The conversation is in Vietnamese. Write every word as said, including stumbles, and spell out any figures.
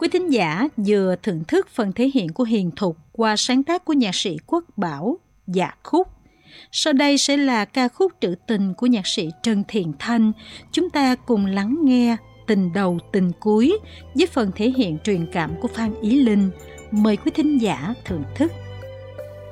Quý thính giả vừa thưởng thức phần thể hiện của Hiền Thục qua sáng tác của nhạc sĩ Quốc Bảo, Dạ Khúc. Sau đây sẽ là ca khúc trữ tình của nhạc sĩ Trần Thiện Thanh. Chúng ta cùng lắng nghe Tình đầu tình cuối với phần thể hiện truyền cảm của Phan Ý Linh. Mời quý thính giả thưởng thức.